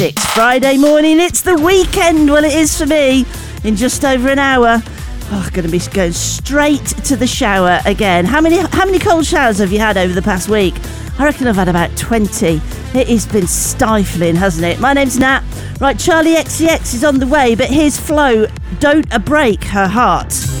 It's Friday morning, it's the weekend. Well, it is for me. In just over an hour, I'm going to be going straight to the shower again. How many cold showers have you had over the past week? I reckon I've had about 20. It has been stifling, hasn't it? My name's Nat. Right, Charlie XCX is on the way, but here's Flo, Don't A Break Her Heart.